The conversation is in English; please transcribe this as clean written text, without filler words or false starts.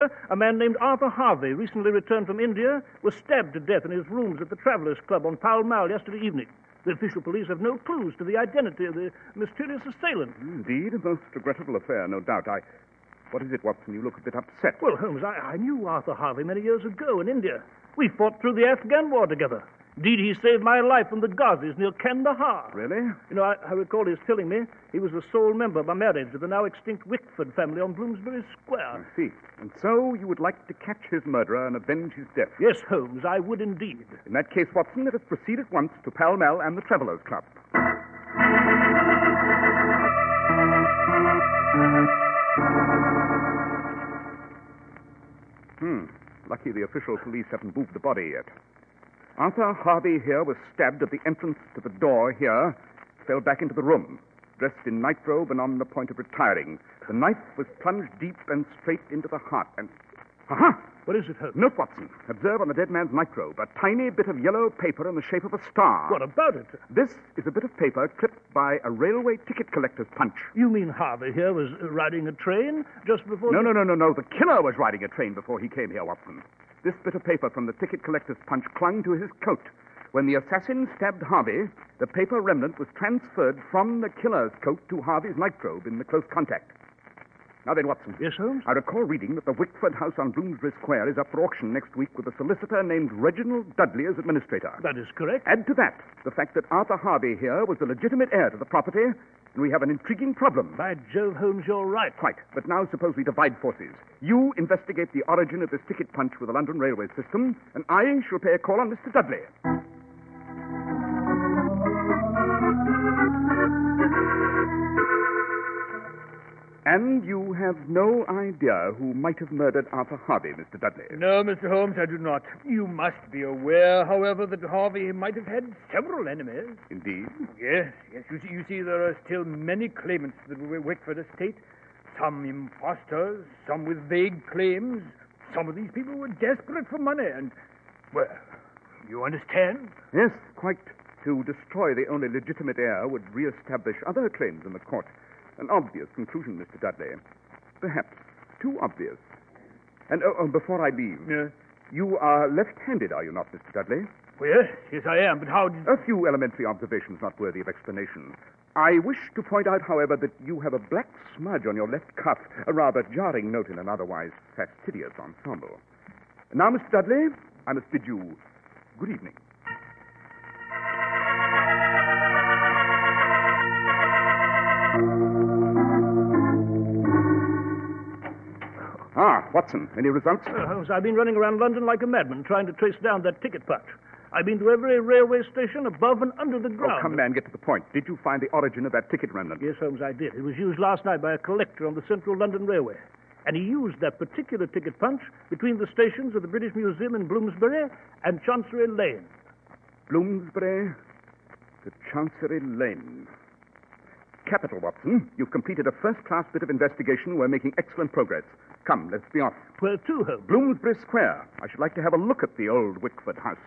A man named Arthur Harvey, recently returned from India, was stabbed to death in his rooms at the Travellers' Club on Pall Mall yesterday evening. The official police have no clues to the identity of the mysterious assailant. Indeed, a most regrettable affair, no doubt. What is it, Watson? You look a bit upset. Well, Holmes, I knew Arthur Harvey many years ago in India. We fought through the Afghan war together. Indeed, he saved my life from the Ghazis near Kandahar. Really? You know, I recall his telling me he was the sole member by marriage of the now extinct Wickford family on Bloomsbury Square. I see. And so you would like to catch his murderer and avenge his death? Yes, Holmes, I would indeed. In that case, Watson, let us proceed at once to Pall Mall and the Travellers' Club. Lucky the official police haven't moved the body yet. Arthur Harvey here was stabbed at the entrance to the door here, fell back into the room, dressed in nightrobe and on the point of retiring. The knife was plunged deep and straight into the heart, and... Aha! What is it, Holmes? Note, Watson. Observe on the dead man's nightrobe a tiny bit of yellow paper in the shape of a star. What about it? This is a bit of paper clipped by a railway ticket collector's punch. You mean Harvey here was riding a train just before... No. The killer was riding a train before he came here, Watson. This bit of paper from the ticket collector's punch clung to his coat. When the assassin stabbed Harvey, the paper remnant was transferred from the killer's coat to Harvey's nightrobe in the close contact. Now then, Watson. Yes, Holmes? I recall reading that the Wickford house on Bloomsbury Square is up for auction next week with a solicitor named Reginald Dudley as administrator. That is correct. Add to that the fact that Arthur Harvey here was the legitimate heir to the property, and we have an intriguing problem. By Jove, Holmes, you're right. Quite. But now suppose we divide forces. You investigate the origin of this ticket punch with the London railway system, and I shall pay a call on Mr. Dudley. And you have no idea who might have murdered Arthur Harvey, Mr. Dudley? No, Mr. Holmes, I do not. You must be aware, however, that Harvey might have had several enemies. Indeed? Yes. You see, there are still many claimants to the Wickford estate. Some impostors, some with vague claims. Some of these people were desperate for money, and, well, you understand? Yes, quite. To destroy the only legitimate heir would re-establish other claims in the court. An obvious conclusion, Mr. Dudley. Perhaps too obvious. And before I leave, Yes? You are left-handed, are you not, Mr. Dudley? Well, yes, I am, but how did... A few elementary observations not worthy of explanation. I wish to point out, however, that you have a black smudge on your left cuff, a rather jarring note in an otherwise fastidious ensemble. Now, Mr. Dudley, I must bid you good evening. Watson, any results? Holmes, I've been running around London like a madman trying to trace down that ticket punch. I've been to every railway station above and under the ground. Oh, come, man, get to the point. Did you find the origin of that ticket remnant? Yes, Holmes, I did. It was used last night by a collector on the Central London Railway. And he used that particular ticket punch between the stations of the British Museum in Bloomsbury and Chancery Lane. Bloomsbury to Chancery Lane. Capital, Watson. You've completed a first-class bit of investigation. We're making excellent progress. Come, let's be off. Where to, Holmes? Bloomsbury Square. I should like to have a look at the old Wickford house.